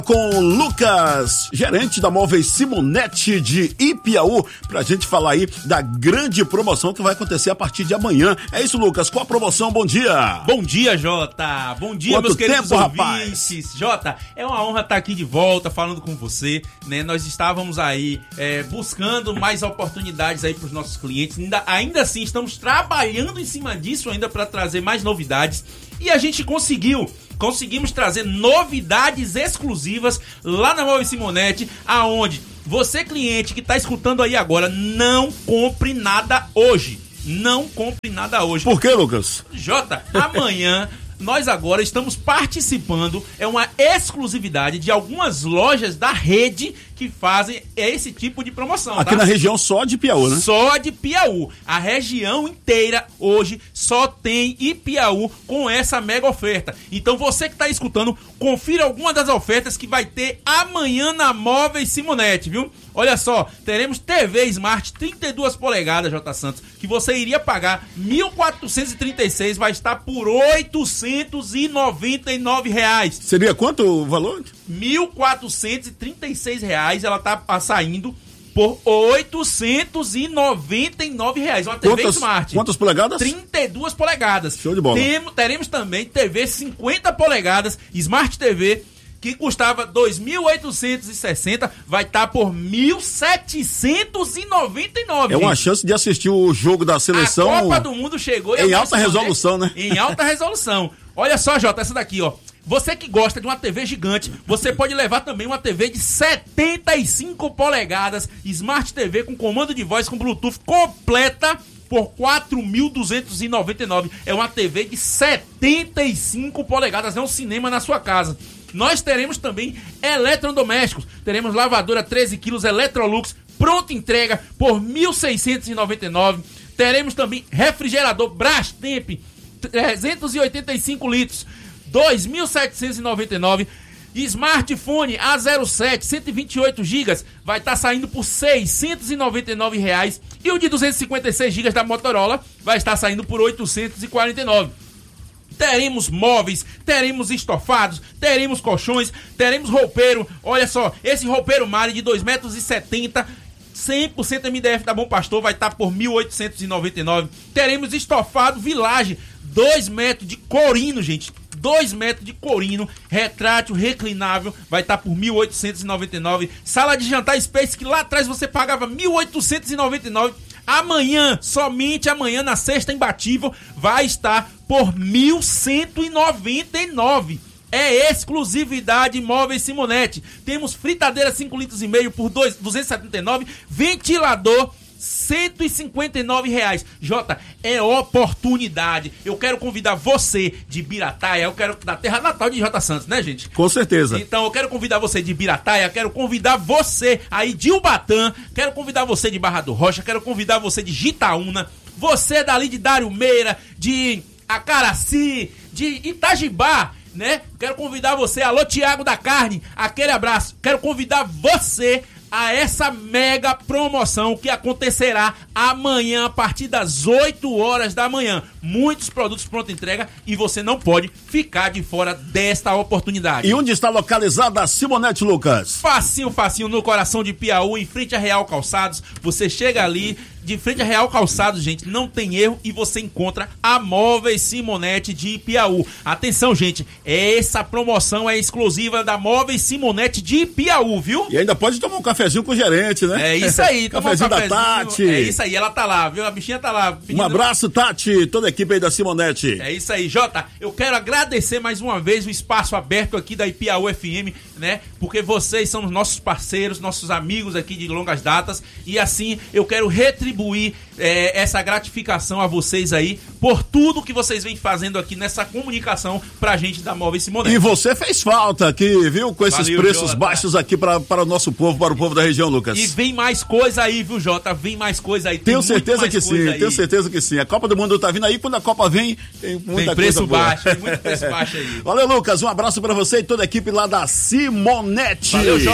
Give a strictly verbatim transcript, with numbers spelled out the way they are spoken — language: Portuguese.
Com Lucas, gerente da Móveis Simonetti de Ipiaú, pra gente falar aí da grande promoção que vai acontecer a partir de amanhã. É isso, Lucas, qual a promoção? Bom dia! Bom dia, Jota! Bom dia, Quanto meus queridos tempo, ouvintes! rapaz? Jota, é uma honra estar aqui de volta falando com você, né? Nós estávamos aí é, buscando mais oportunidades aí para os nossos clientes, ainda, ainda assim estamos trabalhando em cima disso ainda para trazer mais novidades e a gente conseguiu. Conseguimos trazer novidades exclusivas lá na Móveis Simonetti, aonde você, cliente que está escutando aí agora, não compre nada hoje. Não compre nada hoje. Por quê, Lucas? Jota, amanhã nós agora estamos participando, é uma exclusividade de algumas lojas da rede que fazem esse tipo de promoção. Aqui tá? na região só de Ipiaú, né? Só de Ipiaú. A região inteira hoje só tem Ipiaú com essa mega oferta. Então você que está escutando, confira alguma das ofertas que vai ter amanhã na Móveis Simonetti, viu? Olha só, teremos T V Smart trinta e duas polegadas, J. Santos, que você iria pagar mil quatrocentos e trinta e seis, vai estar por oitocentos e noventa e nove reais. Seria quanto o valor? mil quatrocentos e trinta e seis reais, ela tá saindo por oitocentos e noventa e nove reais. Uma T V Quantas, Smart. Quantas polegadas? trinta e duas polegadas. Show de bola. Tem, teremos também T V cinquenta polegadas, Smart T V, que custava dois mil oitocentos e sessenta, vai estar tá por mil setecentos e noventa e nove. É uma chance de assistir o jogo da seleção. A Copa do Mundo chegou em alta resolução, né? Em alta resolução. Olha só, Jota, essa daqui, ó. Você que gosta de uma T V gigante, você pode levar também uma T V de setenta e cinco polegadas, Smart T V com comando de voz com Bluetooth completa por quatro mil duzentos e noventa e nove. É uma T V de setenta e cinco polegadas, é um cinema na sua casa. Nós teremos também eletrodomésticos. Teremos lavadora treze quilos Electrolux, pronta entrega por mil seiscentos e noventa e nove. Teremos também refrigerador Brastemp, trezentos e oitenta e cinco litros, dois mil setecentos e noventa e nove. Smartphone A zero sete, cento e vinte e oito gigas, vai estar tá saindo por seiscentos e noventa e nove reais. E o de duzentos e cinquenta e seis gigas da Motorola vai estar saindo por oitocentos e quarenta e nove. Teremos móveis, teremos estofados, teremos colchões, teremos roupeiro. Olha só, esse roupeiro Mari de dois metros e setenta, cem por cento M D F da Bom Pastor, vai estar por mil oitocentos e noventa e nove. Teremos estofado Village, dois metros de corino, gente. dois metros de corino, retrátil, reclinável, vai estar por mil oitocentos e noventa e nove. Sala de jantar Space, que lá atrás você pagava mil oitocentos e noventa e nove. Amanhã, somente amanhã, na sexta imbatível, vai estar por mil cento e noventa e nove. É exclusividade Móveis Simonetti. Temos fritadeira cinco litros e meio por duzentos e setenta e nove, ventilador cento e cinquenta e nove reais. Jota, é oportunidade. Eu quero convidar você de Birataia, eu quero da terra natal de J. Santos, né, gente? Com certeza. Então eu quero convidar você de Birataia, quero convidar você aí de Ubatã, quero convidar você de Barra do Rocha, quero convidar você de Jitaúna, você dali de Dário Meira, de Acaraci, de Itajibá, né? Quero convidar você, alô Tiago da Carne, aquele abraço. Quero convidar você a essa mega promoção que acontecerá amanhã a partir das oito horas da manhã. Muitos produtos pronta entrega e você não pode ficar de fora desta oportunidade. E onde está localizada a Simonetti, Lucas? Facinho, facinho, no coração de Piauí, em frente a Real Calçados. Você chega ali, de frente a Real Calçados, gente, não tem erro, e você encontra a Móveis Simonetti de Piauí. Atenção, gente, essa promoção é exclusiva da Móveis Simonetti de Piauí, viu? E ainda pode tomar um cafezinho com o gerente, né? É isso aí. Cafezinho, um cafezinho da Tati. É isso aí, ela tá lá, viu? A bichinha tá lá. Pedindo... Um abraço, Tati, toda a equipe aí da Simonetti. É isso aí, Jota. Eu quero agradecer mais uma vez o espaço aberto aqui da Ipiaú F M, né? Porque vocês são os nossos parceiros, nossos amigos aqui de longas datas, e assim eu quero retribuir é, essa gratificação a vocês aí por tudo que vocês vêm fazendo aqui nessa comunicação pra gente da Móveis Simonetti. E você fez falta aqui, viu? Com esses Valeu, preços Jota. baixos aqui pra, para o nosso povo, para o povo da região, Lucas. E vem mais coisa aí, viu, Jota? Vem mais coisa aí. Tenho Tem certeza que sim, aí. tenho certeza que sim. A Copa do Mundo tá vindo aí, quando a Copa vem, tem muita tem preço coisa boa. baixo, tem muito preço baixo aí. Valeu, Lucas, um abraço pra você e toda a equipe lá da Simonetti. Valeu, Jota.